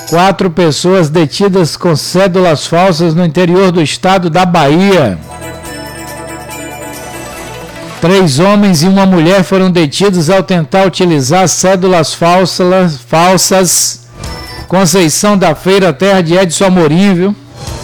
4 pessoas detidas com cédulas falsas no interior do estado da Bahia. 3 homens e uma mulher foram detidos ao tentar utilizar cédulas falsas. Conceição da Feira, terra de Edson Amorim, viu?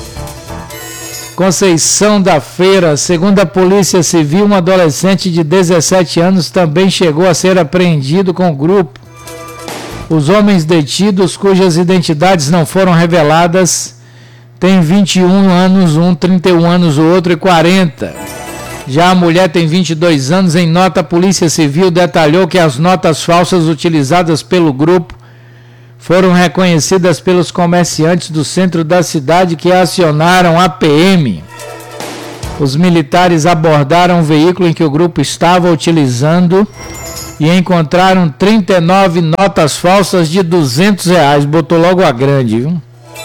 Conceição da Feira, segundo a Polícia Civil, um adolescente de 17 anos também chegou a ser apreendido com o grupo. Os homens detidos, cujas identidades não foram reveladas, têm 21 anos, um 31 anos, o outro e 40. Já a mulher tem 22 anos. Em nota, a Polícia Civil detalhou que as notas falsas utilizadas pelo grupo foram reconhecidas pelos comerciantes do centro da cidade que acionaram a PM. Os militares abordaram o veículo em que o grupo estava utilizando e encontraram 39 notas falsas de R$200. Botou logo a grande, viu?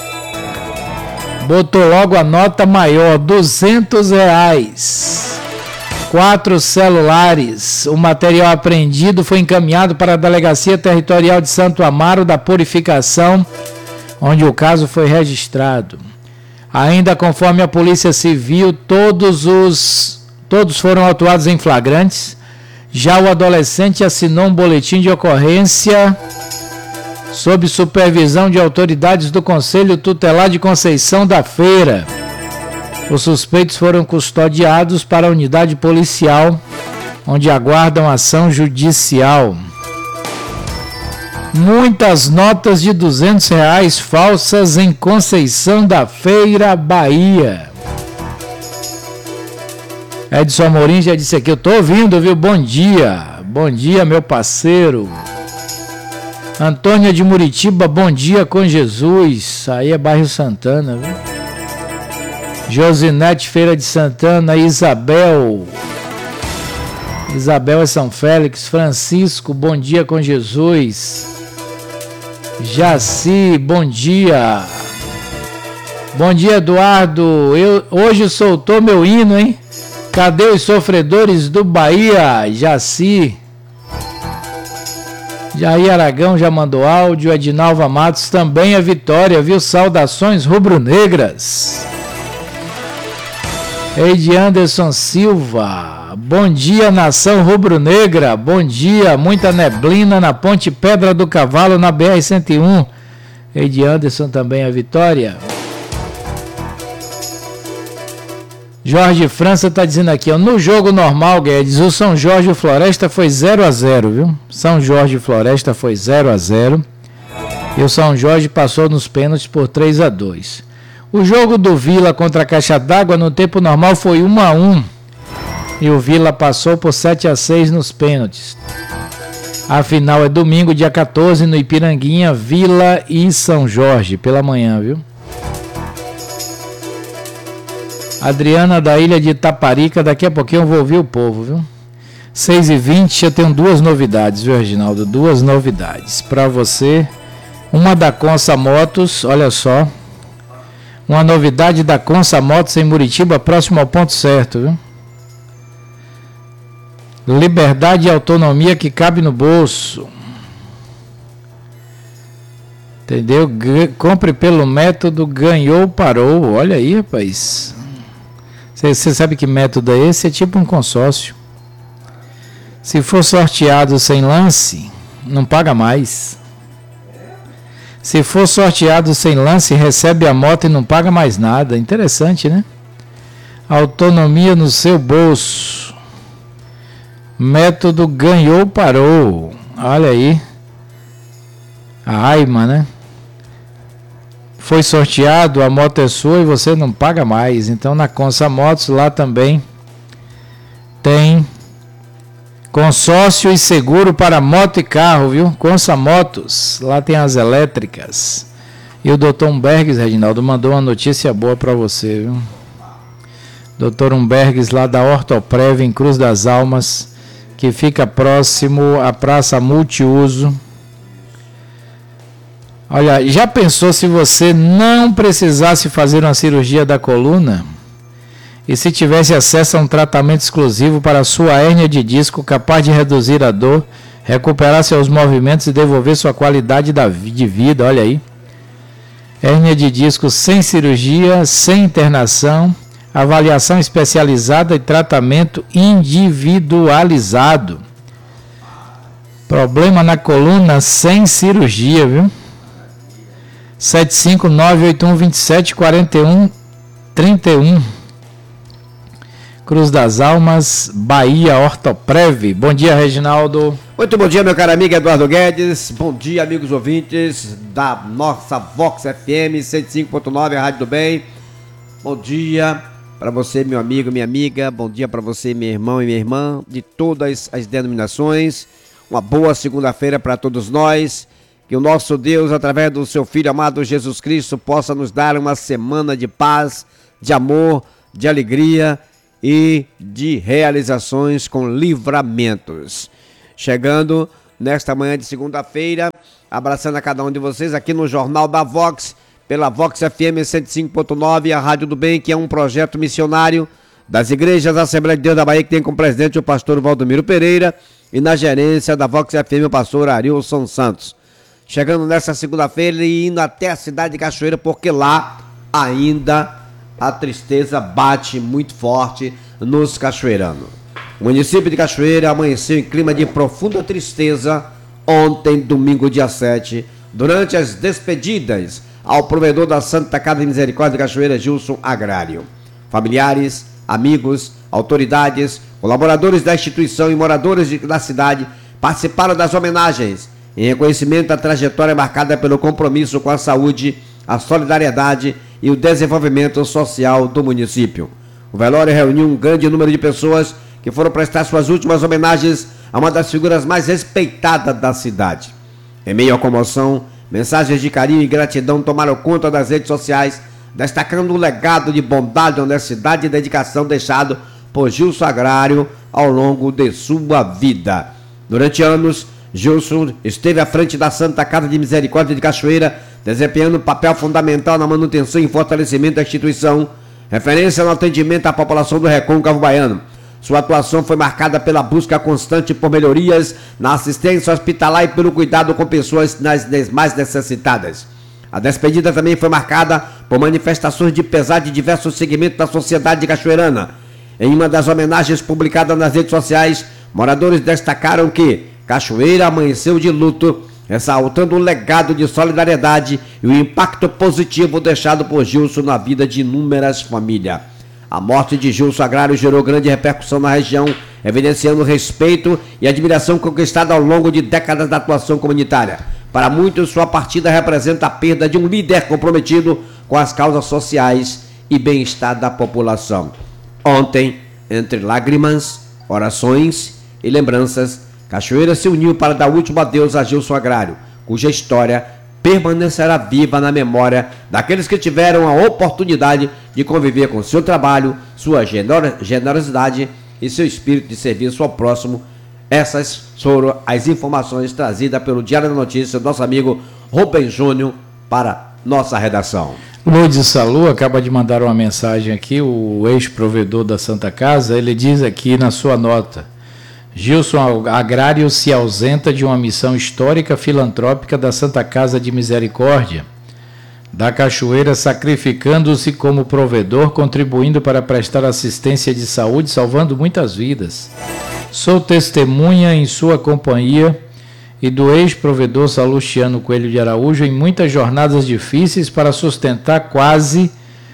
Botou logo a nota maior, R$200. 4 celulares. O material apreendido foi encaminhado para a Delegacia Territorial de Santo Amaro da Purificação, onde o caso foi registrado. Ainda conforme a Polícia Civil, todos foram autuados em flagrantes. Já o adolescente assinou um boletim de ocorrência sob supervisão de autoridades do Conselho Tutelar de Conceição da Feira. Os suspeitos foram custodiados para a unidade policial, onde aguardam ação judicial. Muitas notas de R$200 falsas em Conceição da Feira, Bahia. Edson Amorim já disse aqui, eu tô ouvindo, viu? Bom dia, meu parceiro. Antônia de Muritiba, bom dia com Jesus. Aí é bairro Santana, viu? Josinete, Feira de Santana. Isabel é São Félix. Francisco, bom dia com Jesus. Jaci, bom dia. Bom dia, Eduardo. Hoje soltou meu hino, hein? Cadê os sofredores do Bahia? Jaci. Jair Aragão já mandou áudio. Edinalva Matos também a vitória, viu? Saudações rubro-negras. Eide Anderson Silva, bom dia nação rubro-negra, bom dia, muita neblina na Ponte Pedra do Cavalo na BR-101, Eide Anderson também a vitória. Jorge França está dizendo aqui, ó, no jogo normal, Guedes, o São Jorge e o Floresta foi 0-0, viu? São Jorge e Floresta foi 0-0 e o São Jorge passou nos pênaltis por 3-2. O jogo do Vila contra a Caixa d'Água no tempo normal foi 1-1 e o Vila passou por 7-6 nos pênaltis. A final é domingo, dia 14, no Ipiranguinha, Vila e São Jorge, pela manhã, viu? Adriana da Ilha de Itaparica, daqui a pouquinho eu vou ouvir o povo, viu? 6h20, eu tenho 2 novidades, viu, Reginaldo? 2 novidades para você. Uma da Consa Motos, olha só. Uma novidade da Consa Motos em Muritiba, próximo ao ponto certo, viu? Liberdade e autonomia que cabe no bolso. Entendeu? Compre pelo método ganhou, parou. Olha aí, rapaz. Você sabe que método é esse? É tipo um consórcio. Se for sorteado sem lance, não paga mais. Se for sorteado sem lance, recebe a moto e não paga mais nada. Interessante, né? Autonomia no seu bolso. Método ganhou, parou. Olha aí. A AIMA, né? Foi sorteado, a moto é sua e você não paga mais. Então na Consa Motos lá também tem consórcio e seguro para moto e carro, viu? Consa Motos, lá tem as elétricas. E o Dr. Humbergues, Reginaldo, mandou uma notícia boa para você, viu? Dr. Humbergues, lá da Ortoprev, em Cruz das Almas, que fica próximo à Praça Multiuso. Olha, já pensou se você não precisasse fazer uma cirurgia da coluna? E se tivesse acesso a um tratamento exclusivo para a sua hérnia de disco, capaz de reduzir a dor, recuperar seus movimentos e devolver sua qualidade de vida, olha aí. hérnia de disco sem cirurgia, sem internação, avaliação especializada e tratamento individualizado. Problema na coluna sem cirurgia, viu? 75981274131. Cruz das Almas, Bahia, Ortoprev. Bom dia, Reginaldo. Muito bom dia, meu caro amigo Eduardo Guedes. Bom dia, amigos ouvintes da nossa Vox FM 105.9, a Rádio do Bem. Bom dia para você, meu amigo, minha amiga. Bom dia para você, meu irmão e minha irmã, de todas as denominações. Uma boa segunda-feira para todos nós. Que o nosso Deus, através do seu Filho amado Jesus Cristo, possa nos dar uma semana de paz, de amor, de alegria e de realizações com livramentos. Chegando nesta manhã de segunda-feira, abraçando a cada um de vocês aqui no Jornal da Vox, pela Vox FM 105.9, a Rádio do Bem, que é um projeto missionário das igrejas da Assembleia de Deus da Bahia, que tem como presidente o pastor Valdomiro Pereira e na gerência da Vox FM o pastor Arilson Santos. Chegando nesta segunda-feira e indo até a cidade de Cachoeira, porque lá ainda a tristeza bate muito forte nos cachoeiranos. O município de Cachoeira amanheceu em clima de profunda tristeza ontem, domingo, dia 7, durante as despedidas ao provedor da Santa Casa de Misericórdia de Cachoeira, Gilson Agrário. Familiares, amigos, autoridades, colaboradores da instituição e moradores da cidade participaram das homenagens em reconhecimento à trajetória marcada pelo compromisso com a saúde, a solidariedade e o desenvolvimento social do município. O velório reuniu um grande número de pessoas que foram prestar suas últimas homenagens a uma das figuras mais respeitadas da cidade. Em meio à comoção, mensagens de carinho e gratidão tomaram conta das redes sociais, destacando o legado de bondade, honestidade e dedicação deixado por Gilson Agrário ao longo de sua vida. Durante anos, Gilson esteve à frente da Santa Casa de Misericórdia de Cachoeira, desempenhando um papel fundamental na manutenção e fortalecimento da instituição, referência no atendimento à população do Recôncavo Baiano. Sua atuação foi marcada pela busca constante por melhorias na assistência hospitalar e pelo cuidado com pessoas mais necessitadas. A despedida também foi marcada por manifestações de pesar de diversos segmentos da sociedade cachoeirana. Em uma das homenagens publicadas nas redes sociais, moradores destacaram que Cachoeira amanheceu de luto, ressaltando o legado de solidariedade e o impacto positivo deixado por Gilson na vida de inúmeras famílias. A morte de Gilson Agrário gerou grande repercussão na região, evidenciando o respeito e admiração conquistada ao longo de décadas da atuação comunitária. Para muitos, sua partida representa a perda de um líder comprometido com as causas sociais e bem-estar da população. Ontem, entre lágrimas, orações e lembranças, Cachoeira se uniu para dar último adeus a Gilson Agrário, cuja história permanecerá viva na memória daqueles que tiveram a oportunidade de conviver com seu trabalho, sua generosidade e seu espírito de serviço ao próximo. Essas foram as informações trazidas pelo Diário da Notícia, nosso amigo Rubem Júnior, para nossa redação. Lourdes Salu acaba de mandar uma mensagem aqui, o ex-provedor da Santa Casa, ele diz aqui na sua nota: Gilson Agrário se ausenta de uma missão histórica filantrópica da Santa Casa de Misericórdia da Cachoeira, sacrificando-se como provedor, contribuindo para prestar assistência de saúde, salvando muitas vidas. Sou testemunha em sua companhia e do ex-provedor Salustiano Coelho de Araújo em muitas jornadas difíceis para sustentar quase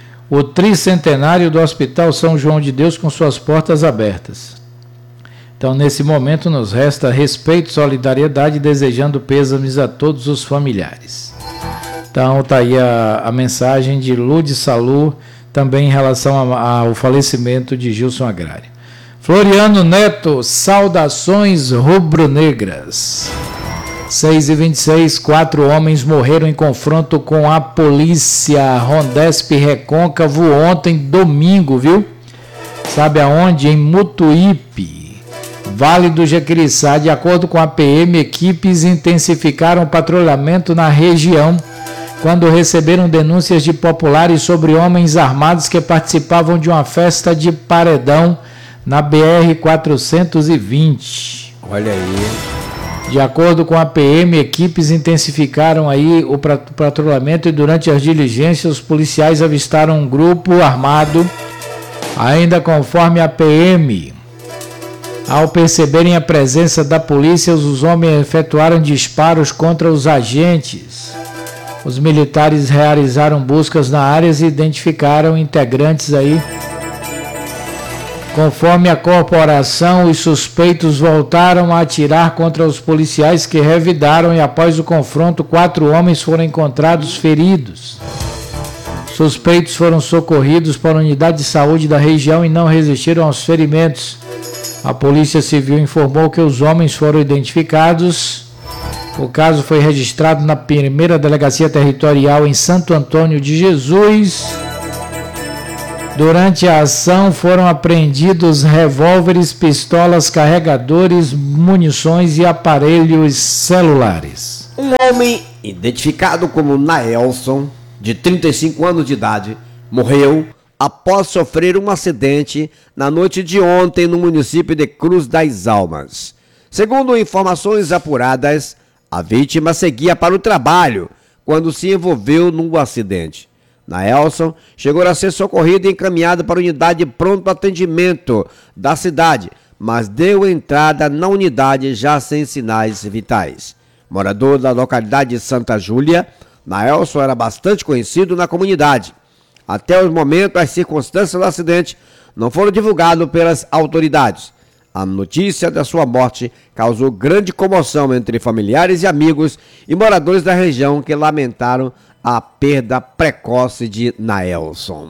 o tricentenário do Hospital São João de Deus com suas portas abertas. Então, nesse momento, nos resta respeito e solidariedade, desejando pêsames a todos os familiares. Então, está aí a mensagem de Lourdes Salu, também em relação ao falecimento de Gilson Agrário. Floriano Neto, saudações rubro-negras. 6h26, 4 homens morreram em confronto com a polícia. Rondesp Recôncavo ontem, domingo, viu? Sabe aonde? Em Mutuípe, Vale do Jequiriçá. De acordo com a PM, equipes intensificaram o patrulhamento na região quando receberam denúncias de populares sobre homens armados que participavam de uma festa de paredão na BR-420. Olha aí. De acordo com a PM, equipes intensificaram aí o patrulhamento e durante as diligências os policiais avistaram um grupo armado. Ainda conforme a PM, ao perceberem a presença da polícia, os homens efetuaram disparos contra os agentes. Os militares realizaram buscas na área e identificaram integrantes aí. Conforme a corporação, os suspeitos voltaram a atirar contra os policiais que revidaram e após o confronto, 4 homens foram encontrados feridos. Suspeitos foram socorridos para a unidade de saúde da região e não resistiram aos ferimentos. A Polícia Civil informou que os homens foram identificados. O caso foi registrado na 1ª Delegacia Territorial em Santo Antônio de Jesus. Durante a ação foram apreendidos revólveres, pistolas, carregadores, munições e aparelhos celulares. Um homem identificado como Naelson, de 35 anos de idade, morreu após sofrer um acidente na noite de ontem no município de Cruz das Almas. Segundo informações apuradas, a vítima seguia para o trabalho quando se envolveu num acidente. Naelson chegou a ser socorrido e encaminhado para a unidade de pronto atendimento da cidade, mas deu entrada na unidade já sem sinais vitais. Morador da localidade de Santa Júlia, Naelson era bastante conhecido na comunidade. Até o momento, as circunstâncias do acidente não foram divulgadas pelas autoridades. A notícia da sua morte causou grande comoção entre familiares e amigos e moradores da região que lamentaram a perda precoce de Naelson.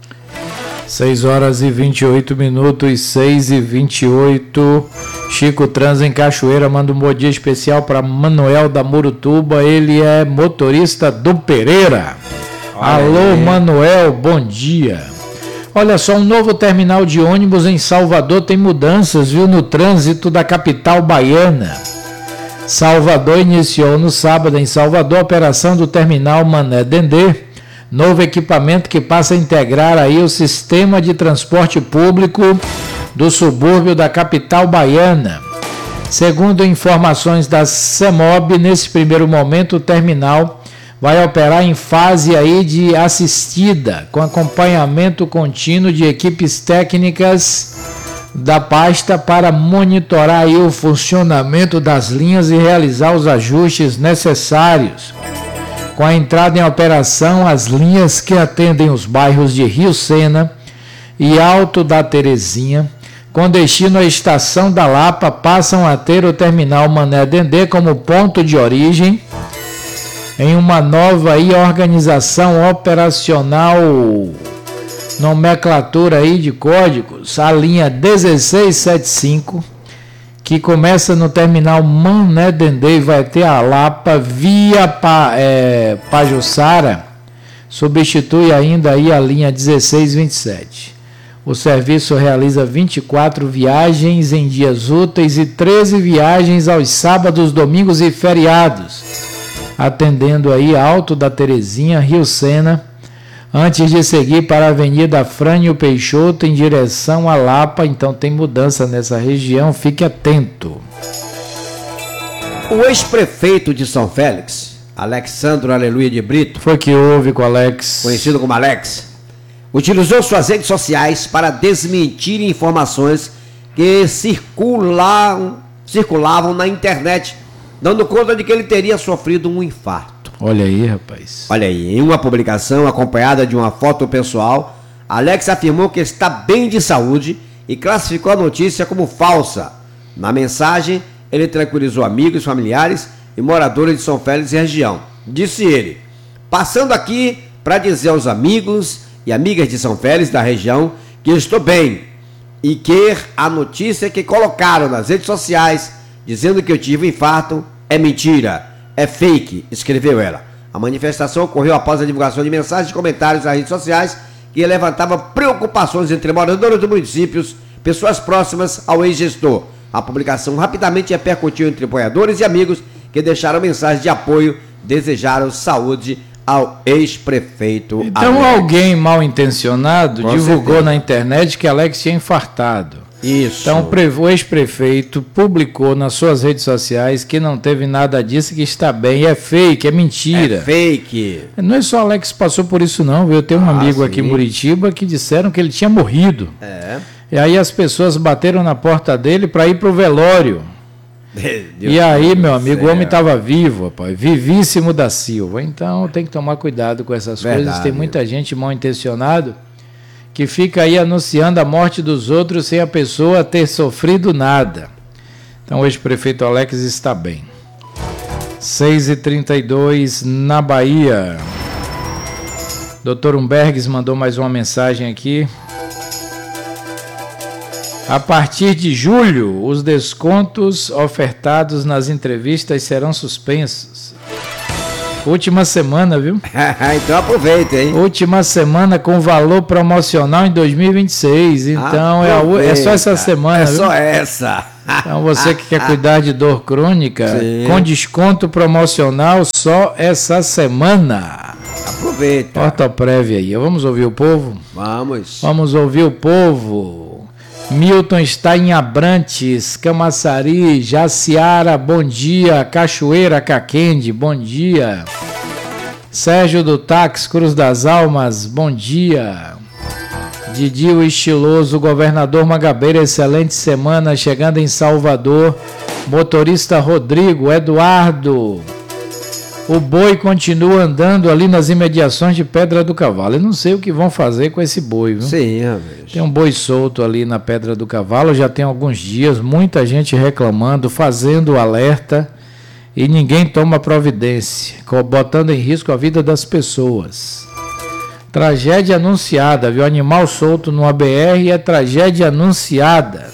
6h28, 6h28. Chico Trans em Cachoeira manda um bom dia especial para Manuel da Murutuba. Ele é motorista do Pereira. Alô, Manuel, bom dia. Olha só, um novo terminal de ônibus em Salvador tem mudanças, viu, no trânsito da capital baiana. Salvador iniciou no sábado em Salvador a operação do terminal Mané Dendê, novo equipamento que passa a integrar aí o sistema de transporte público do subúrbio da capital baiana. Segundo informações da CEMOB, nesse primeiro momento o terminal vai operar em fase aí de assistida, com acompanhamento contínuo de equipes técnicas da pasta para monitorar aí o funcionamento das linhas e realizar os ajustes necessários. Com a entrada em operação, as linhas que atendem os bairros de Rio Sena e Alto da Terezinha, com destino à Estação da Lapa, passam a ter o terminal Mané Dendê como ponto de origem em uma nova aí organização operacional, nomenclatura aí de códigos, a linha 1675, que começa no terminal Mané Dendê e vai ter a Lapa via Pajuçara, substitui ainda aí a linha 1627. O serviço realiza 24 viagens em dias úteis e 13 viagens aos sábados, domingos e feriados, atendendo aí Alto da Terezinha, Rio Sena, antes de seguir para a Avenida Frânio Peixoto em direção a Lapa. Então tem mudança nessa região, fique atento. O ex-prefeito de São Félix, Alexandro Aleluia de Brito, foi que houve com Alex, conhecido como Alex, utilizou suas redes sociais para desmentir informações que circulavam na internet, dando conta de que ele teria sofrido um infarto. Olha aí, rapaz. Olha aí, em uma publicação acompanhada de uma foto pessoal, Alex afirmou que está bem de saúde e classificou a notícia como falsa. Na mensagem, ele tranquilizou amigos, familiares e moradores de São Félix e região. Disse ele: passando aqui para dizer aos amigos e amigas de São Félix da região que eu estou bem e que a notícia que colocaram nas redes sociais dizendo que eu tive um infarto é mentira, é fake, escreveu ela. A manifestação ocorreu após a divulgação de mensagens e comentários nas redes sociais que levantava preocupações entre moradores dos municípios, pessoas próximas ao ex-gestor. A publicação rapidamente repercutiu entre apoiadores e amigos que deixaram mensagens de apoio, desejaram saúde ao ex-prefeito. Então Alex. Alguém mal intencionado Com divulgou certeza na internet que Alex tinha infartado. Isso. Então o ex-prefeito publicou nas suas redes sociais que não teve nada disso, que está bem. É fake, é mentira. É fake. Não é só o Alex que passou por isso não, viu? Eu tenho um amigo aqui em Muritiba que disseram que ele tinha morrido. E aí as pessoas bateram na porta dele para ir para o velório. E aí, meu amigo, o homem estava vivo, rapaz, vivíssimo da Silva. Então tem que tomar cuidado com essas coisas. Tem muita gente mal intencionada que fica aí anunciando a morte dos outros sem a pessoa ter sofrido nada. Então o ex-prefeito Alex está bem. 6h32 na Bahia. Dr. Humbergues mandou mais uma mensagem aqui. A partir de julho, os descontos ofertados nas entrevistas serão suspensos. Última semana, viu? Então aproveita, hein? Última semana com valor promocional em 2026. Então é só essa semana, viu? Só essa. Então você que quer cuidar de dor crônica, com desconto promocional só essa semana. Aproveita. Ortoprev aí. Vamos ouvir o povo? Vamos. Vamos ouvir o povo. Milton está em Abrantes, Camaçari, Jaciara, bom dia. Cachoeira, Caquende, bom dia. Sérgio do Táxi, Cruz das Almas, bom dia. Didi o Estiloso, Governador Mangabeira, excelente semana, chegando em Salvador. Motorista Rodrigo, Eduardo. O boi continua andando ali nas imediações de Pedra do Cavalo. Eu não sei o que vão fazer com esse boi, viu? Sim, rapaz. Tem um boi solto ali na Pedra do Cavalo, já tem alguns dias, muita gente reclamando, fazendo alerta e ninguém toma providência, botando em risco a vida das pessoas. Tragédia anunciada, viu? Animal solto no ABR é tragédia anunciada.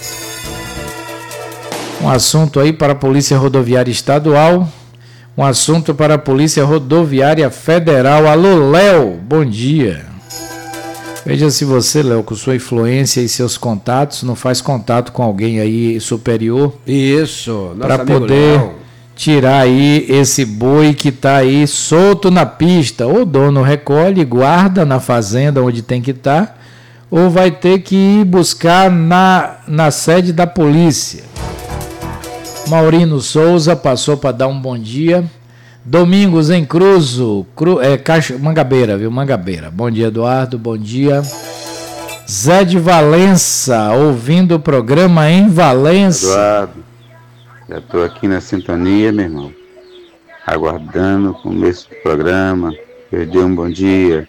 Um assunto aí para a Polícia Rodoviária Estadual. Um assunto para a Polícia Rodoviária Federal. Alô, Léo, bom dia. Veja se você, Léo, com sua influência e seus contatos, não faz contato com alguém aí superior. Isso, para poder tirar aí esse boi que está aí solto na pista. Ou o dono recolhe, guarda na fazenda onde tem que estar, ou vai ter que ir buscar na sede da polícia. Maurino Souza passou para dar um bom dia. Domingos em Cruzo, Mangabeira, viu? Mangabeira. Bom dia, Eduardo, bom dia. Zé de Valença, ouvindo o programa em Valença. Eduardo, já estou aqui na sintonia, meu irmão, aguardando o começo do programa. Perdi um bom dia.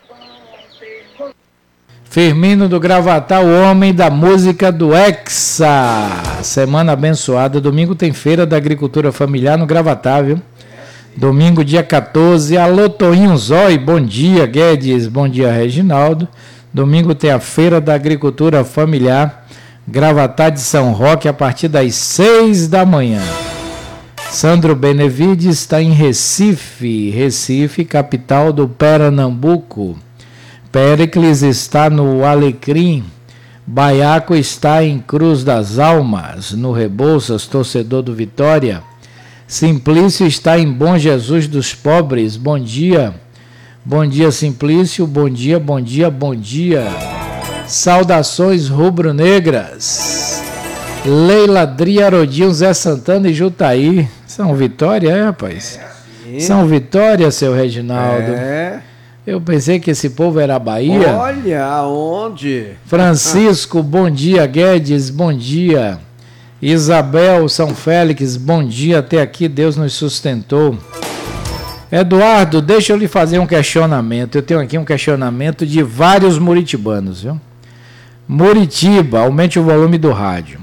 Firmino do Gravatá, o homem da música do Hexa. Semana abençoada. Domingo tem Feira da Agricultura Familiar no Gravatá, viu? Domingo, dia 14. Alô, Toinho Zói. Bom dia, Guedes. Bom dia, Reginaldo. Domingo tem a Feira da Agricultura Familiar, Gravatá de São Roque, a partir das 6 da manhã. Sandro Benevides está em Recife, capital do Pernambuco. Péricles está no Alecrim, Baiaco está em Cruz das Almas, no Rebouças, torcedor do Vitória. Simplício está em Bom Jesus dos Pobres, bom dia. Bom dia, Simplício, bom dia, bom dia, bom dia. Saudações rubro-negras. Leila Dria, Arodinho, Zé Santana e Jutaí. São Vitória, rapaz? São Vitória, seu Reginaldo. Eu pensei que esse povo era Bahia. Olha, aonde? Francisco, bom dia. Guedes, bom dia. Isabel, São Félix, bom dia. Até aqui Deus nos sustentou. Eduardo, deixa eu lhe fazer um questionamento. Eu tenho aqui um questionamento de vários muritibanos, viu? Muritiba, aumente o volume do rádio.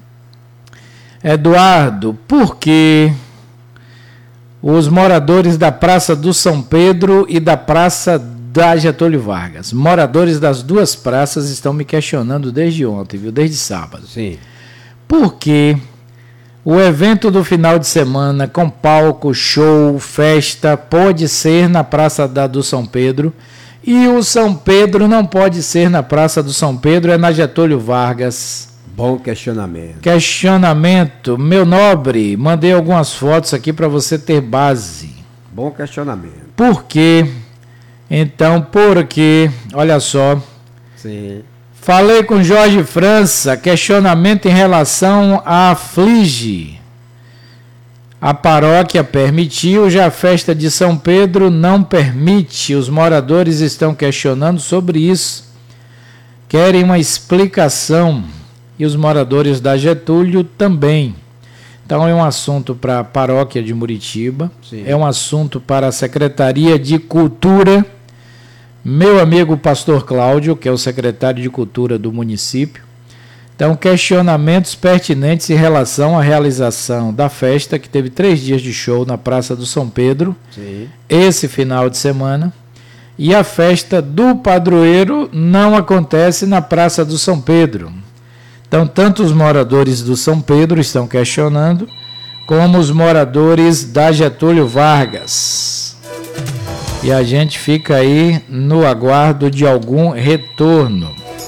Eduardo, por que os moradores da Praça do São Pedro e da Praça da Getúlio Vargas, moradores das duas praças, estão me questionando desde ontem, viu? Desde sábado. Sim. Por que o evento do final de semana com palco, show, festa pode ser na Praça do São Pedro e o São Pedro não pode ser na Praça do São Pedro, é na Getúlio Vargas? Bom questionamento. Questionamento, meu nobre, mandei algumas fotos aqui para você ter base. Bom questionamento. Por quê? Então, porque, olha só, sim, Falei com Jorge França, questionamento em relação à Flige. A paróquia permitiu, já a festa de São Pedro não permite. Os moradores estão questionando sobre isso. Querem uma explicação. E os moradores da Getúlio também. Então é um assunto para a paróquia de Muritiba. Sim. É um assunto para a Secretaria de Cultura. Meu amigo pastor Cláudio, que é o secretário de Cultura do município. Então, questionamentos pertinentes em relação à realização da festa, que teve 3 dias de show na Praça do São Pedro, sim, esse final de semana. E a festa do padroeiro não acontece na Praça do São Pedro. Então, tanto os moradores do São Pedro estão questionando, como os moradores da Getúlio Vargas. E a gente fica aí no aguardo de algum retorno.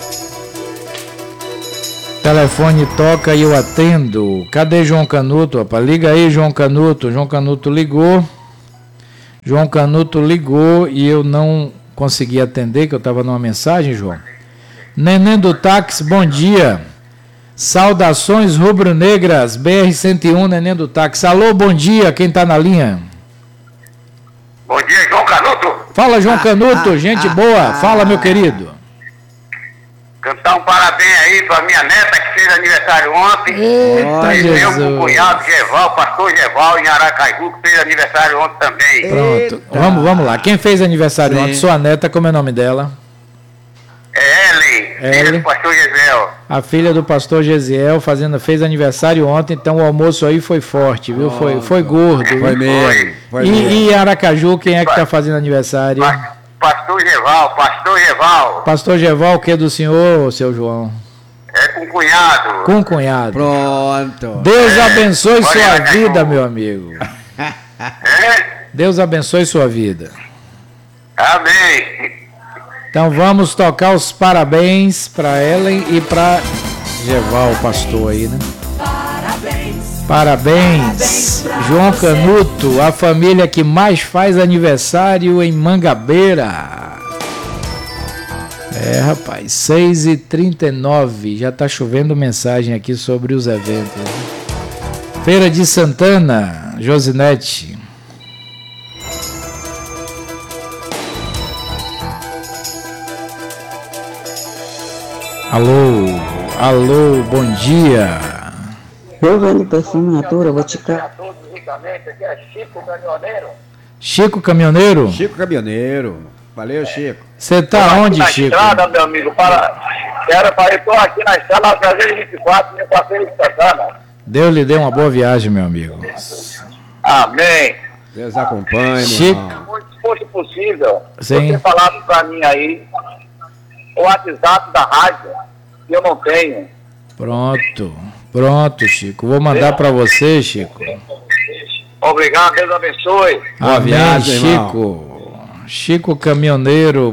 Telefone toca e eu atendo. Cadê João Canuto? Opa, liga aí, João Canuto. João Canuto ligou. João Canuto ligou e eu não consegui atender, que eu estava numa mensagem, João. Neném do táxi, bom dia. Saudações rubro-negras, BR-101, Neném do táxi. Alô, bom dia, quem está na linha? Bom dia, João Canuto. Fala, João Canuto, gente boa. Fala, meu querido. Cantar um parabéns aí pra minha neta que fez aniversário ontem. Eita, e Jesus. meu cunhado Geval, pastor Geval, em Aracaju, que fez aniversário ontem também. Pronto, vamos lá. Quem fez aniversário ontem? Sua neta, como é o nome dela? É Ellen, filha do pastor Gesiel. A filha do pastor Gesiel fez aniversário ontem, então o almoço aí foi forte, viu? Foi gordo. Foi mesmo. E Aracaju, quem é que está fazendo aniversário? Pastor Geval. Pastor Geval, o que é do senhor, seu João? É com cunhado. Com cunhado. Pronto. Deus abençoe sua vida, meu amigo. Deus abençoe sua vida. Amém. Então vamos tocar os parabéns para Ellen e para Geval, o pastor aí, né? Parabéns, João Canuto, a família que mais faz aniversário em Mangabeira. Rapaz, 6h39, já tá chovendo mensagem aqui sobre os eventos. Feira de Santana, Josinete. Alô, bom dia. Eu vendo perfume Natura, Boticário. Chico Caminhoneiro? Chico Caminhoneiro. Valeu, Chico. Você tá onde, Chico? Estrada, meu amigo, eu tô aqui na estrada 324, minha parceira de Santana. Deus lhe dê uma boa viagem, meu amigo. Amém. Deus acompanhe, Chico. Se fosse possível, sim, você falava pra mim aí o WhatsApp da rádio, que eu não tenho. Pronto, Chico. Vou mandar para você, Chico. Obrigado, Deus abençoe. Boa viagem, Chico. irmão. Chico Caminhoneiro,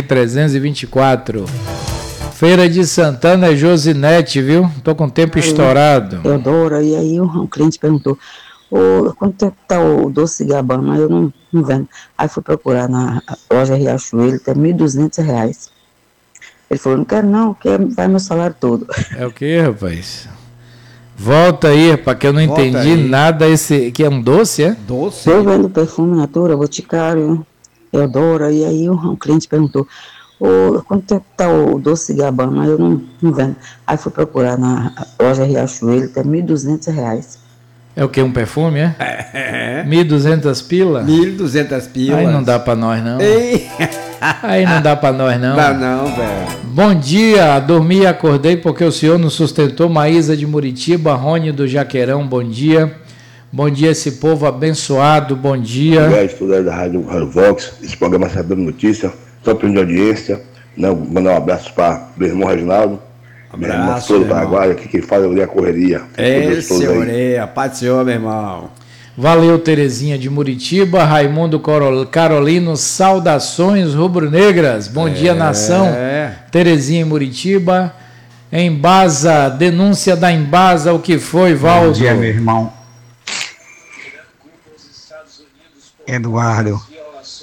BR-324. Feira de Santana é Josinete, viu? Tô com o tempo estourado. Teodora, e aí um cliente perguntou, quanto é que tá o doce Gabbana? Eu não vendo. Aí fui procurar na loja Riachuelo, tem R$1.200. Ele falou, não quero não, vai meu salário todo. É o que, rapaz? Volta aí, rapaz, que eu não entendi nada. Esse que é um doce, é? Doce? Eu vendo perfume Natura, Boticário, Teodora, e aí um cliente perguntou, quanto é que tá o doce Gabbana? Eu não vendo. Aí fui procurar na loja Riachuelo, tem R$1.200. É o que, um perfume, é? 1.200 pila? 1.200 pilas. Aí não dá pra nós, não. Ei. Aí não dá pra nós, não. Dá não, velho. Bom dia, dormi e acordei porque o senhor nos sustentou. Maísa de Muritiba, Rony do Jaqueirão, bom dia. Bom dia, esse povo abençoado, bom dia. Obrigado, estudante da Rádio Vox, esse programa Sabendo Notícia, só de audiência. Mandar um abraço para o irmão Reginaldo. Abraço, todo Paraguai, aqui quem fala é a correria. Esse Oreia, paz do Senhor, meu irmão. Valeu, Terezinha de Muritiba, Raimundo Carolino, saudações rubro-negras, bom dia, nação. Terezinha em Muritiba, Embasa, denúncia da Embasa, o que foi, Valdo? Bom dia, meu irmão. Eduardo,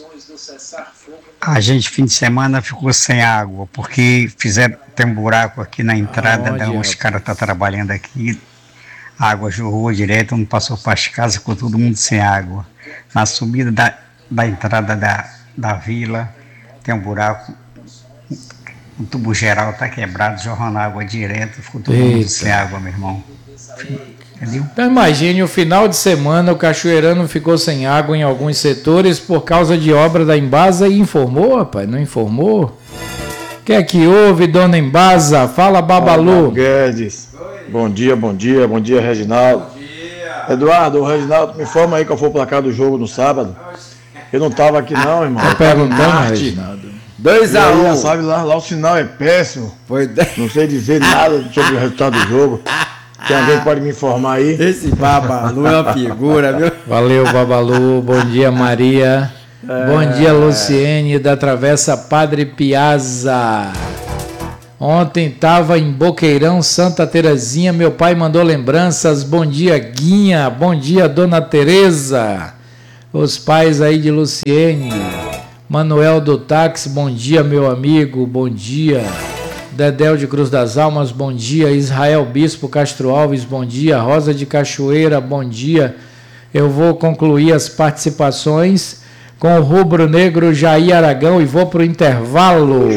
A gente, fim de semana, ficou sem água, porque tem um buraco aqui na entrada de onde os caras estão trabalhando aqui. A água jorrou direto, não passou para as casas, ficou todo mundo sem água. Na subida da entrada da vila, tem um buraco, o tubo geral está quebrado, jorrando água direto, ficou todo mundo sem água, meu irmão. Entendeu? Então imagine, o final de semana o cachoeirano ficou sem água em alguns setores por causa de obra da Embasa e informou, rapaz, não informou? O que é que houve, dona Embasa? Fala, Babalu. Guedes. Bom dia, Reginaldo. Bom dia. Eduardo, o Reginaldo, me informa aí qual foi o placar do jogo no sábado. Eu não tava aqui não, irmão. Tô perguntando, Reginaldo. 2-1. Sabe, lá o sinal é péssimo. Não sei dizer nada sobre o resultado do jogo. Tem alguém que pode me informar aí? Esse Babalu é uma figura, viu? Valeu, Babalu. Bom dia, Maria. Bom dia, Luciene, da Travessa Padre Piazza. Ontem estava em Boqueirão, Santa Terezinha. Meu pai mandou lembranças. Bom dia, Guinha. Bom dia, Dona Tereza. Os pais aí de Luciene. Manuel do Táxi, bom dia, meu amigo. Bom dia. Dedéu de Cruz das Almas, bom dia. Israel Bispo Castro Alves, bom dia. Rosa de Cachoeira, bom dia. Eu vou concluir as participações com o rubro-negro Jair Aragão e vou para o intervalo.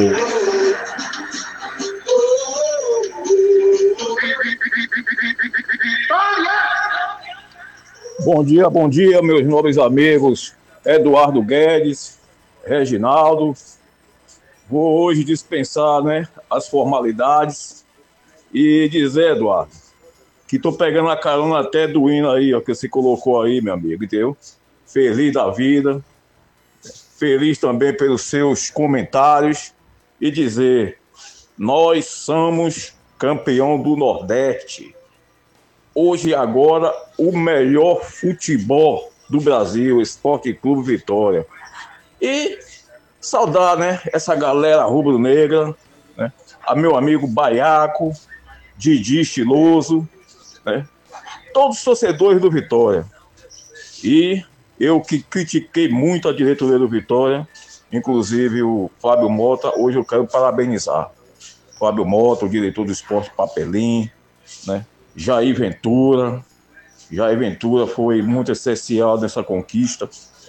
Bom dia, meus nobres amigos Eduardo Guedes, Reginaldo. Vou hoje dispensar, as formalidades e dizer, Eduardo, que tô pegando a carona até do hino aí, ó, que você colocou aí, meu amigo, entendeu? Feliz da vida, feliz também pelos seus comentários e dizer, nós somos campeão do Nordeste. Hoje e agora, o melhor futebol do Brasil, Esporte Clube Vitória. E saudar, essa galera rubro-negra, a meu amigo Baiaco, Didi Estiloso, todos os torcedores do Vitória. E eu que critiquei muito a diretoria do Vitória, inclusive o Fábio Mota, hoje eu quero parabenizar. Fábio Mota, o diretor do Esporte Papelim, Jair Ventura foi muito essencial nessa conquista.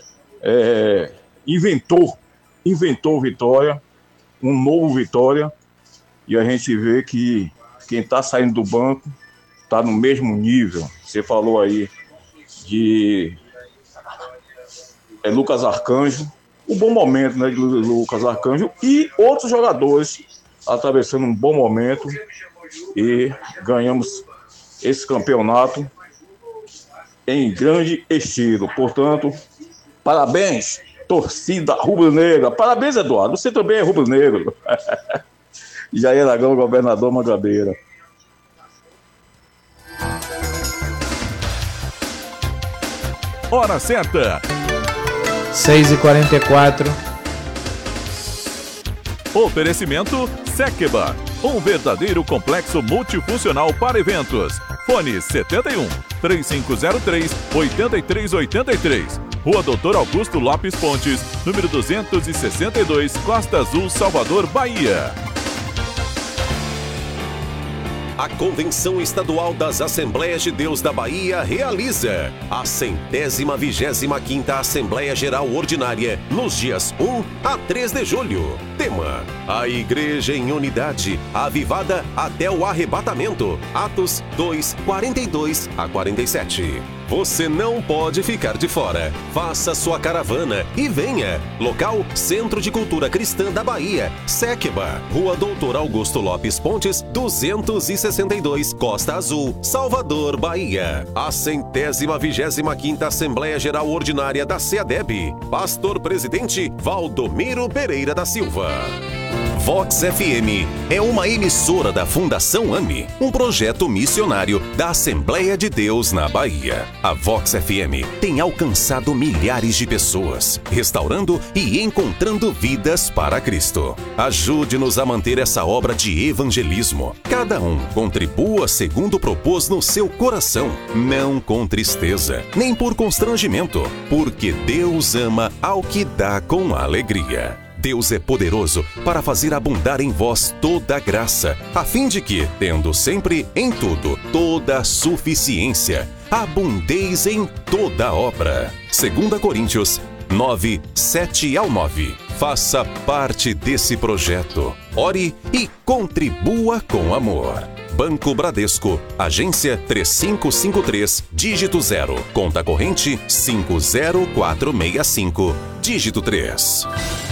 Inventou Vitória, um novo Vitória, e a gente vê que quem está saindo do banco está no mesmo nível. Você falou aí de Lucas Arcanjo, um bom momento, de Lucas Arcanjo, e outros jogadores atravessando um bom momento, e ganhamos esse campeonato em grande estilo. Portanto, parabéns, torcida rubro-negra. Parabéns, Eduardo. Você também é rubro-negro. Jair Aragão, governador Mangabeira. Hora certa. 6h44. Oferecimento Sekeba, um verdadeiro complexo multifuncional para eventos. Fone 71 3503 8383. Rua Doutor Augusto Lopes Pontes, número 262, Costa Azul, Salvador, Bahia. A Convenção Estadual das Assembleias de Deus da Bahia realiza a 125ª Assembleia Geral Ordinária nos dias 1 a 3 de julho. Tema: a Igreja em Unidade, avivada até o arrebatamento. Atos 2, 42 a 47. Você não pode ficar de fora. Faça sua caravana e venha. Local: Centro de Cultura Cristã da Bahia, Sekeba, Rua Doutor Augusto Lopes Pontes, 262, Costa Azul, Salvador, Bahia. A 125ª Assembleia Geral Ordinária da CEADEB. Pastor Presidente Valdomiro Pereira da Silva. Vox FM é uma emissora da Fundação AME, um projeto missionário da Assembleia de Deus na Bahia. A Vox FM tem alcançado milhares de pessoas, restaurando e encontrando vidas para Cristo. Ajude-nos a manter essa obra de evangelismo. Cada um contribua segundo propôs no seu coração, não com tristeza, nem por constrangimento, porque Deus ama ao que dá com alegria. Deus é poderoso para fazer abundar em vós toda a graça, a fim de que, tendo sempre em tudo toda a suficiência, abundeis em toda obra. 2 Coríntios 9, 7 ao 9. Faça parte desse projeto. Ore e contribua com amor. Banco Bradesco, agência 3553, dígito 0, conta corrente 50465, dígito 3.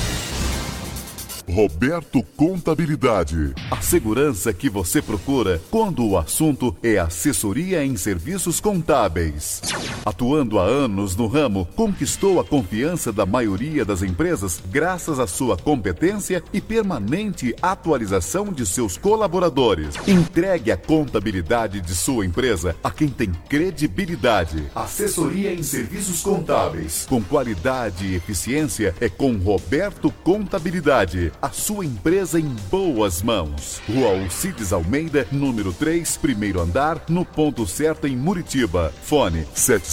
Roberto Contabilidade. A segurança que você procura quando o assunto é assessoria em serviços contábeis. Atuando há anos no ramo, conquistou a confiança da maioria das empresas graças à sua competência e permanente atualização de seus colaboradores. Entregue a contabilidade de sua empresa a quem tem credibilidade. Assessoria em serviços contábeis, com qualidade e eficiência, é com Roberto Contabilidade. A sua empresa em boas mãos. Rua Alcides Almeida, número 3, primeiro andar, no ponto certo em Muritiba. Fone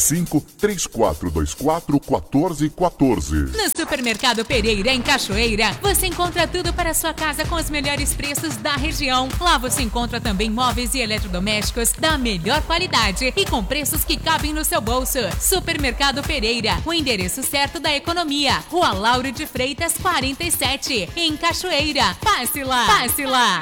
75-3424-1414. No Supermercado Pereira, em Cachoeira, você encontra tudo para a sua casa com os melhores preços da região. Lá você encontra também móveis e eletrodomésticos da melhor qualidade e com preços que cabem no seu bolso. Supermercado Pereira, o endereço certo da economia. Rua Lauro de Freitas, 47, em Cachoeira. Passe lá! Passe lá!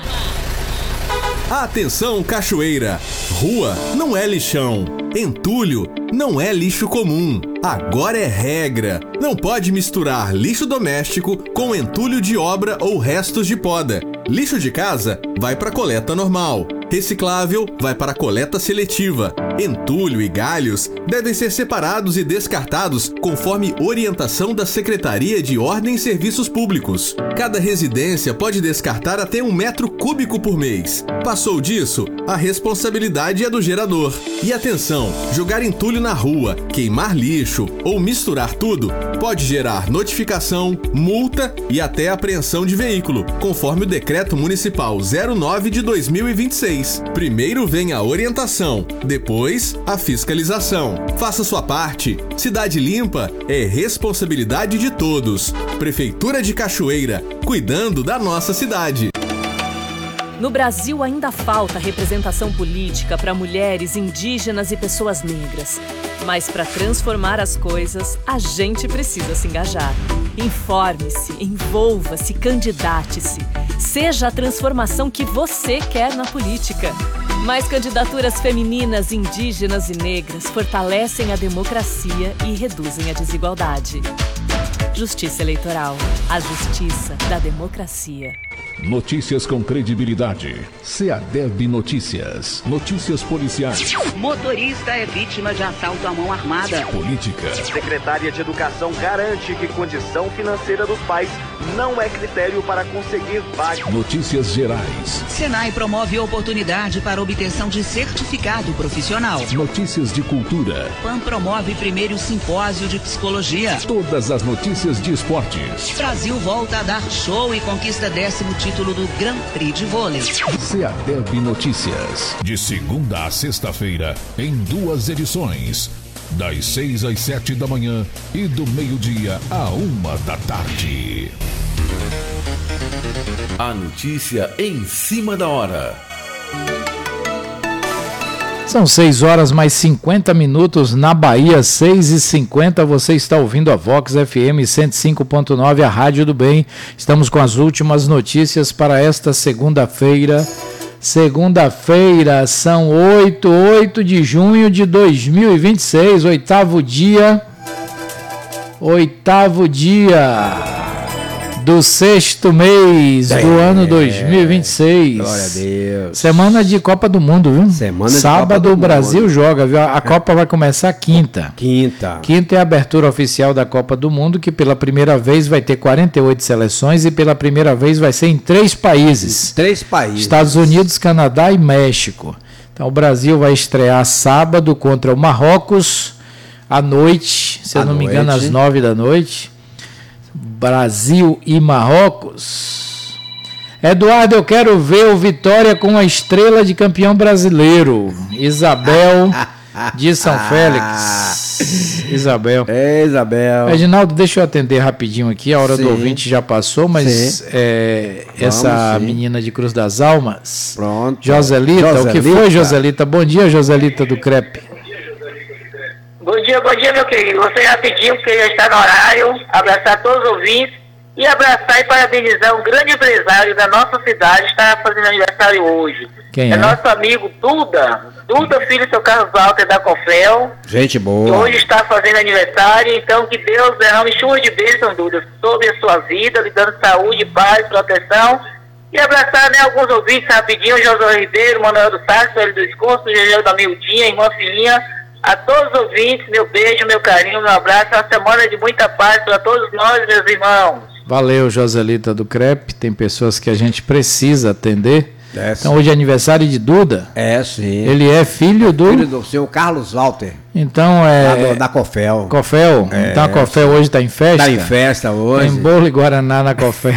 Atenção, Cachoeira! Rua não é lixão. Entulho não é lixo comum. Agora é regra. Não pode misturar lixo doméstico com entulho de obra ou restos de poda. Lixo de casa vai para coleta normal. Reciclável vai para a coleta seletiva. Entulho e galhos devem ser separados e descartados conforme orientação da Secretaria de Ordem e Serviços Públicos. Cada residência pode descartar até 1 metro cúbico por mês. Passou disso, a responsabilidade é do gerador. E atenção, jogar entulho na rua, queimar lixo ou misturar tudo pode gerar notificação, multa e até apreensão de veículo, conforme o Decreto Municipal 09 de 2026. Primeiro vem a orientação, depois a fiscalização. Faça sua parte. Cidade limpa é responsabilidade de todos. Prefeitura de Cachoeira, cuidando da nossa cidade. No Brasil ainda falta representação política para mulheres, indígenas e pessoas negras. Mas para transformar as coisas, a gente precisa se engajar. Informe-se, envolva-se, candidate-se. Seja a transformação que você quer na política. Mais candidaturas femininas, indígenas e negras fortalecem a democracia e reduzem a desigualdade. Justiça Eleitoral. A justiça da democracia. Notícias com credibilidade. CEADEB Notícias. Notícias policiais. Motorista é vítima de assalto à mão armada. Política. Secretária de Educação garante que condição financeira dos pais não é critério para conseguir vaga. Notícias gerais. Senai promove oportunidade para obtenção de certificado profissional. Notícias de cultura. PAN promove primeiro simpósio de psicologia. Todas as notícias de esportes. Brasil volta a dar show e conquista 10º título do Grand Prix de vôlei. CEADEB Notícias. De segunda a sexta-feira, em 2 edições. Das 6 às 7 da manhã e do meio-dia à 1 da tarde. A notícia em cima da hora. São 6 horas mais 50 minutos na Bahia, 6h50. Você está ouvindo a Vox FM 105.9, a Rádio do Bem. Estamos com as últimas notícias para esta segunda-feira. Segunda-feira, são 8 de junho de 2026, oitavo dia do 6º mês do ano 2026. Glória a Deus. Semana de Copa do Mundo, viu? Semana de Sábado Copa do o Brasil Mundo. joga, viu? A Copa vai começar quinta. Quinta é a abertura oficial da Copa do Mundo, que pela primeira vez vai ter 48 seleções e pela primeira vez vai ser em 3 países. 3 países. Estados Unidos, Canadá e México. Então o Brasil vai estrear sábado contra o Marrocos à noite, se eu não me engano, às 9 da noite. Brasil e Marrocos. Eduardo, eu quero ver o Vitória com a estrela de campeão brasileiro. Isabel de São Félix. Isabel. Isabel. Reginaldo, deixa eu atender rapidinho aqui. A hora do ouvinte já passou, mas essa menina de Cruz das Almas. Pronto. Joselita. O que foi, Joselita? Bom dia, Joselita do Crepe. Bom dia, meu querido. Você já pediu, porque já está no horário, abraçar todos os ouvintes e abraçar e parabenizar um grande empresário da nossa cidade, está fazendo aniversário hoje. Quem é? Nosso amigo Duda, filho do seu Carlos Walter da Cofel. Gente Que boa. hoje está fazendo aniversário, então que Deus derrame chuva de bênção, Duda, sobre a sua vida, lhe dando saúde, paz, proteção. E abraçar, alguns ouvintes rapidinho, Josué Ribeiro, Manuel do Saxo, Hélio do Escoço, Gegel da Mildinha, Irmã Filinha. A todos os ouvintes, meu beijo, meu carinho, meu abraço. Uma semana de muita paz para todos nós, meus irmãos. Valeu, Joselita do Crepe. Tem pessoas que a gente precisa atender. Então hoje é aniversário de Duda. Sim. Ele é filho do senhor Carlos Walter. Então da Cofel. Cofel. Então a Cofel hoje está em festa? Está em festa hoje. Tem bolo e Guaraná na Cofel.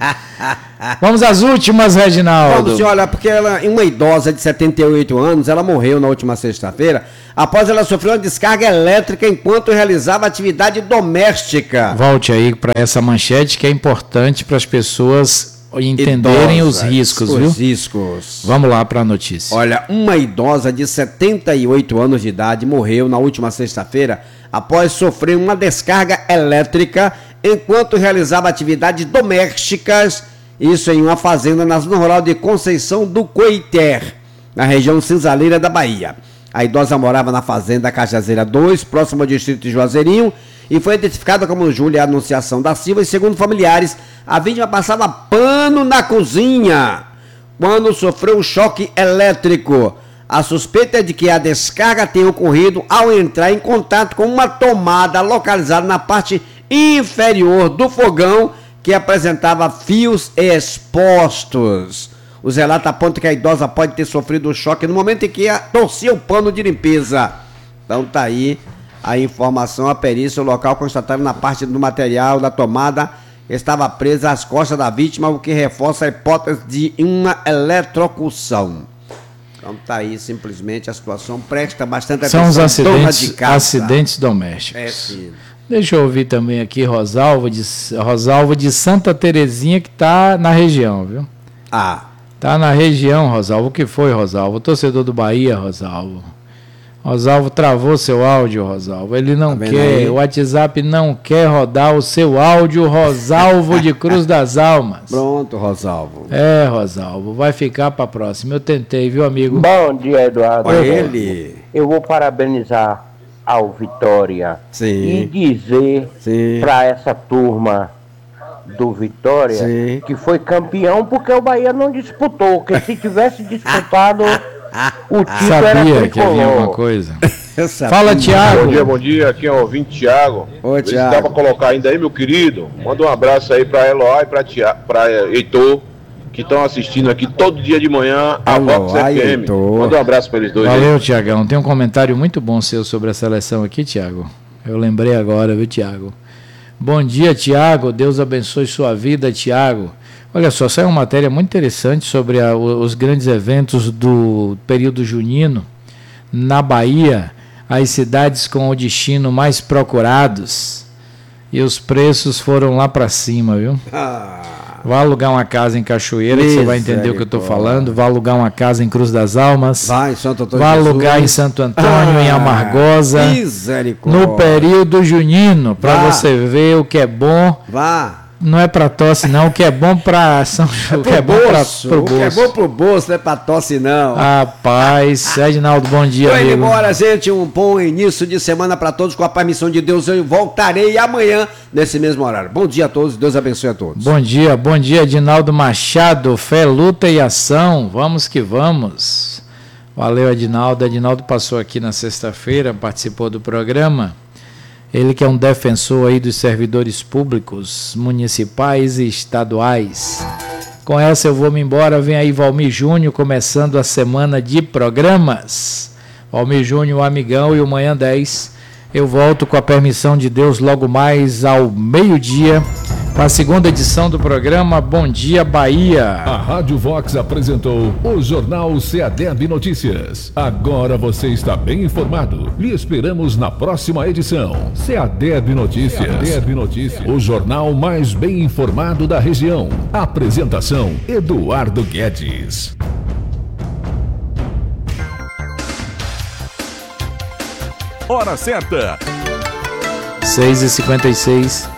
Vamos às últimas, Reginaldo. Vamos, olha, porque uma idosa de 78 anos, ela morreu na última sexta-feira após ela sofrer uma descarga elétrica enquanto realizava atividade doméstica. Volte aí para essa manchete que é importante para as pessoas entenderem os riscos, viu? Os riscos. Vamos lá para a notícia. Olha, uma idosa de 78 anos de idade morreu na última sexta-feira após sofrer uma descarga elétrica enquanto realizava atividades domésticas, isso em uma fazenda na zona rural de Conceição do Coité, na região cinzaleira da Bahia. A idosa morava na fazenda Cajazeira 2, próximo ao distrito de Juazeirinho, e foi identificada como Júlia Anunciação da Silva, e segundo familiares, a vítima passava pano na cozinha quando sofreu um choque elétrico. A suspeita é de que a descarga tenha ocorrido ao entrar em contato com uma tomada localizada na parte inferior do fogão que apresentava fios expostos. Os relatos apontam que a idosa pode ter sofrido um choque no momento em que torcia o pano de limpeza. Então tá aí a informação, a perícia, o local constatado na parte do material da tomada estava presa às costas da vítima, o que reforça a hipótese de uma eletrocução. Então tá aí simplesmente a situação, presta bastante atenção. São os acidentes domésticos. Sim. Deixa eu ouvir também aqui Rosalvo de Santa Terezinha, que está na região, viu? Tá na região, Rosalvo. O que foi, Rosalvo? O torcedor do Bahia, Rosalvo. Rosalvo travou seu áudio, Rosalvo. Ele não quer, o WhatsApp não quer rodar o seu áudio, Rosalvo de Cruz das Almas. Pronto, Rosalvo. Rosalvo, vai ficar para a próxima. Eu tentei, viu, amigo? Bom dia, Eduardo. Eu vou parabenizar ao Vitória e dizer para essa turma do Vitória que foi campeão porque o Bahia não disputou, que se tivesse disputado o título era Sabia que havia alguma coisa. Fala, Thiago. Bom dia, aqui é o ouvinte Thiago. Oi, Thiago. Dá para colocar ainda aí, meu querido? Manda um abraço aí para Eloá e para Heitor, que estão assistindo aqui todo dia de manhã a Vox FM. Manda um abraço para eles dois. Valeu, Thiagão. Tem um comentário muito bom seu sobre a seleção aqui, Thiago. Eu lembrei agora, viu, Thiago? Bom dia, Thiago. Deus abençoe sua vida, Thiago. Olha só, saiu uma matéria muito interessante sobre os grandes eventos do período junino na Bahia, as cidades com o destino mais procurados, e os preços foram lá para cima, viu? Vai alugar uma casa em Cachoeira, que você vai entender o que eu estou falando. Vai alugar uma casa em Cruz das Almas. Vai em Santo Antônio. Vai alugar em Santo Antônio, em Amargosa. Misericórdia. No período junino, para você ver o que é bom. Vá. não é pra tosse, não. O que é bom pra São João, o que é bom pro bolso. O que é bom pro bolso, não é pra tosse, não. Rapaz, Reginaldo, bom dia, amigo. amigo. Embora, gente, um bom início de semana pra todos. Com a permissão de Deus, eu voltarei amanhã nesse mesmo horário. Bom dia a todos, Deus abençoe a todos. Bom dia, Edinaldo Machado. Fé, luta e ação. Vamos que vamos. Valeu, Edinaldo. Edinaldo passou aqui na sexta-feira, participou do programa. Ele que é um defensor aí dos servidores públicos, municipais e estaduais. Com essa eu vou me embora, vem aí Valmir Júnior, começando a semana de programas. Valmir Júnior, o amigão, e o Manhã 10. Eu volto com a permissão de Deus logo mais ao meio-dia, para a segunda edição do programa Bom Dia Bahia. A Rádio Vox apresentou o Jornal CADEB Notícias. Agora você está bem informado. Lhe esperamos na próxima edição. CADEB Notícias. CADEB Notícias. O jornal mais bem informado da região. Apresentação: Eduardo Guedes. Hora certa. 6h56.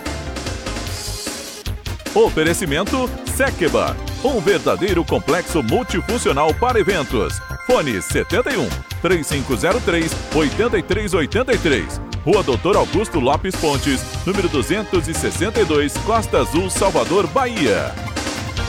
Oferecimento Sekeba, um verdadeiro complexo multifuncional para eventos. Fone 71 3503 8383. Rua Doutor Augusto Lopes Pontes, número 262, Costa Azul, Salvador, Bahia.